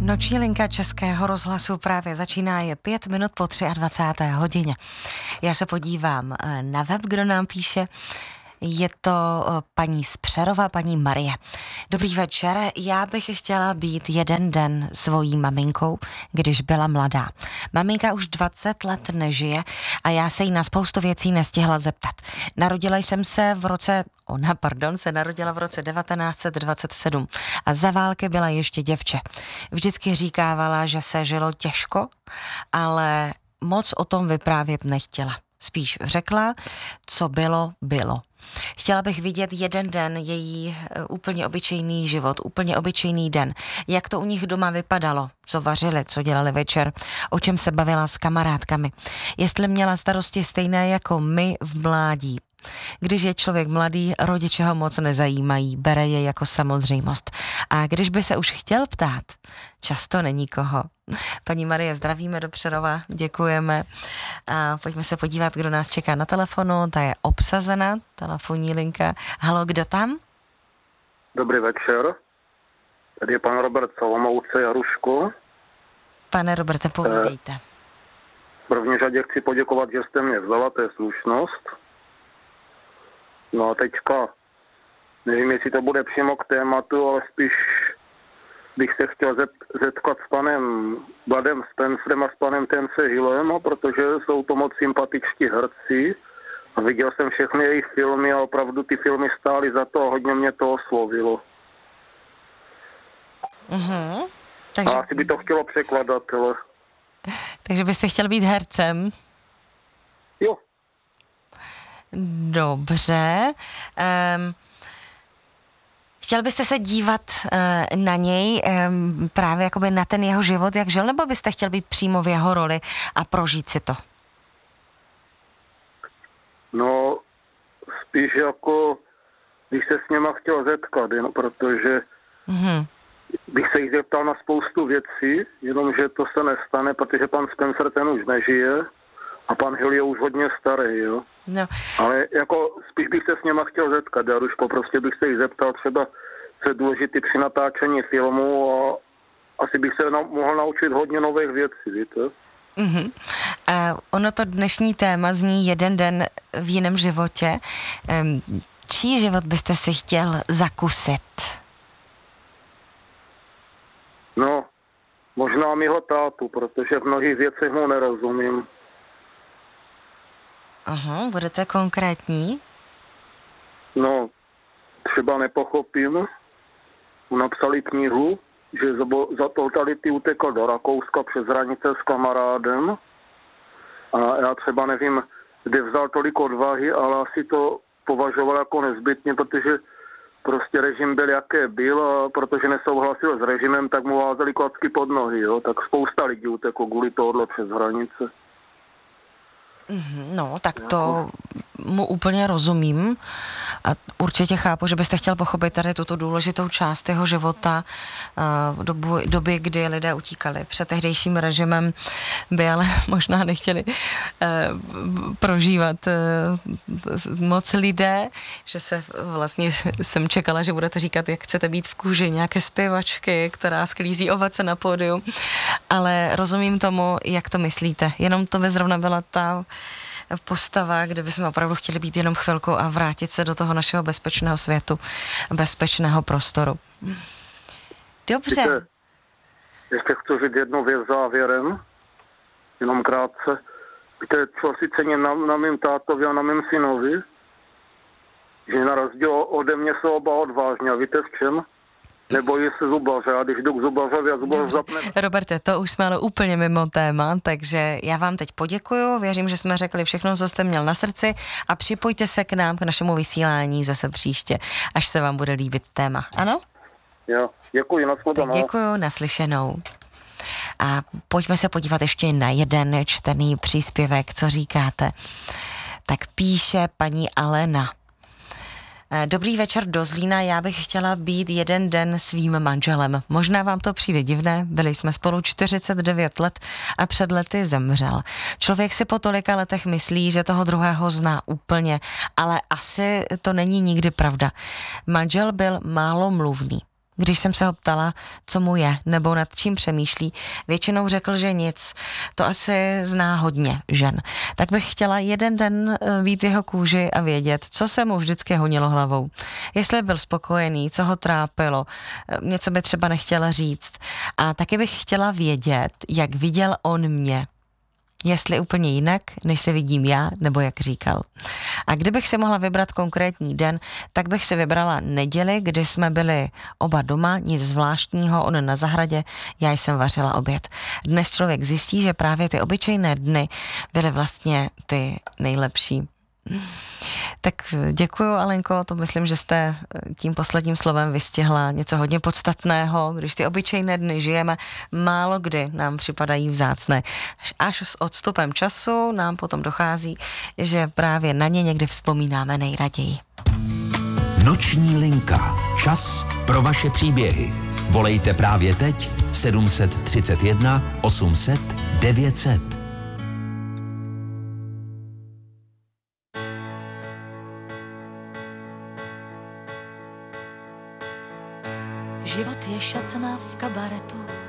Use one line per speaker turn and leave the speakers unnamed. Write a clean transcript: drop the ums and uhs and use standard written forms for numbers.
Noční linka Českého rozhlasu právě začíná, je 5 minut po 23. hodině. Já se podívám na web, kdo nám píše. Je to paní z Přerova, paní Marie. Dobrý večer, já bych chtěla být jeden den svojí maminkou, když byla mladá. Maminka už 20 let nežije a já se jí na spoustu věcí nestihla zeptat. Narodila v roce 1927 a za války byla ještě děvče. Vždycky říkávala, že se žilo těžko, ale moc o tom vyprávět nechtěla. Spíš řekla, co bylo, bylo. Chtěla bych vidět jeden den její úplně obyčejný život, úplně obyčejný den. Jak to u nich doma vypadalo, co vařili, co dělali večer, o čem se bavila s kamarádkami. Jestli měla starosti stejné jako my v mládí. Když je člověk mladý, rodiče ho moc nezajímají, bere je jako samozřejmost. A když by se už chtěl ptát, často není koho. Paní Marie, zdravíme do Přerova, děkujeme. A pojďme se podívat, kdo nás čeká na telefonu. Ta je obsazena, telefonní linka. Halo, kdo tam?
Dobrý večer. Tady je pan Robert z Olomouce, Jaruško.
Pane Roberte, povídejte.
V první řadě chci poděkovat, že jste mě vzala, to je slušnost. No a teďka, nevím, jestli to bude přímo k tématu, ale spíš bych se chtěl zetkat s panem Vladem Spencerem a s panem Tence Hillem, protože jsou to moc sympatičtí herci a viděl jsem všechny jejich filmy a opravdu ty filmy stály za to a hodně mě to oslovilo.
Mhm. Takže...
A asi by to chtělo překladatele.
Takže byste chtěl být hercem?
Jo.
Dobře. Chtěl byste se dívat na něj, právě jakoby na ten jeho život, jak žil, nebo byste chtěl být přímo v jeho roli a prožít si to?
No, spíš jako bych se s něma chtěl zetkat, protože bych se jich zeptal na spoustu věcí, jenomže to se nestane, protože pan Spencer ten už nežije a pan Hill je už hodně starý, jo.
No.
Ale jako spíš bych se s něma chtěl zetkat, Jaruško, prostě bych se jich zeptal třeba, co je důležitý při natáčení filmu a asi bych se mohl naučit hodně nových věcí, víte?
Mm-hmm. Ono to dnešní téma zní jeden den v jiném životě. Čí život byste si chtěl zakusit?
No, možná mýho tátu, protože v mnohých věcech mu nerozumím.
Aha, budete konkrétní?
No, třeba nepochopím. Napsali knihu, že za totality utekl do Rakouska přes hranice s kamarádem. A já třeba nevím, kde vzal tolik odvahy, ale asi to považoval jako nezbytně, protože prostě režim byl, jaké byl, a protože nesouhlasil s režimem, tak mu házeli klacky pod nohy, jo. Tak spousta lidí uteklo kvůli tohle přes hranice.
No, tak to mu úplně rozumím a určitě chápu, že byste chtěl pochopit tady tuto důležitou část jeho života, doby, kdy lidé utíkali před tehdejším režimem, by ale možná nechtěli prožívat moc lidé, že se vlastně jsem čekala, že budete říkat, jak chcete být v kůži nějaké zpěvačky, která sklízí ovoce na pódiu, ale rozumím tomu, jak to myslíte, jenom to by zrovna byla ta postava, kde bychom opravdu chtěli být jenom chvilku a vrátit se do toho našeho bezpečného světu, bezpečného prostoru. Dobře.
Víte, ještě chci říct jednu věc závěrem, jenom krátce. Víte, co si cením na mým tátovi a na mým synovi? Že na rozdíl ode mě jsou oba odvážní. A víte v čem? Nebojí se zubaře, a když jdu k zubařovi a zubař zapne...
Roberte, to už jsme ale úplně mimo téma, takže já vám teď poděkuju, věřím, že jsme řekli všechno, co jste měl na srdci a připojte se k nám, k našemu vysílání zase příště, až se vám bude líbit téma, ano?
Jo, děkuji, nashledanou.
Děkuju, naslyšenou. A pojďme se podívat ještě na jeden čtený příspěvek, co říkáte. Tak píše paní Alena. Dobrý večer do Zlína, já bych chtěla být jeden den svým manželem. Možná vám to přijde divné, byli jsme spolu 49 let a před lety zemřel. Člověk si po tolika letech myslí, že toho druhého zná úplně, ale asi to není nikdy pravda. Manžel byl málo mluvný. Když jsem se ho ptala, co mu je, nebo nad čím přemýšlí, většinou řekl, že nic. To asi zná hodně žen. Tak bych chtěla jeden den být v jeho kůži a vědět, co se mu vždycky honilo hlavou. Jestli byl spokojený, co ho trápilo, něco by třeba nechtěla říct. A taky bych chtěla vědět, jak viděl on mě. Jestli úplně jinak, než se vidím já, nebo jak říkal. A kdybych si mohla vybrat konkrétní den, tak bych si vybrala neděli, kdy jsme byli oba doma, nic zvláštního, on na zahradě, já jsem vařila oběd. Dnes člověk zjistí, že právě ty obyčejné dny byly vlastně ty nejlepší. Tak děkuju, Alenko, to myslím, že jste tím posledním slovem vystihla něco hodně podstatného. Když ty obyčejné dny žijeme, málo kdy nám připadají vzácné. Až s odstupem času nám potom dochází, že právě na ně někdy vzpomínáme nejraději.
Noční linka. Čas pro vaše příběhy. Volejte právě teď 731 800 900.
Život je šatna v kabaretu,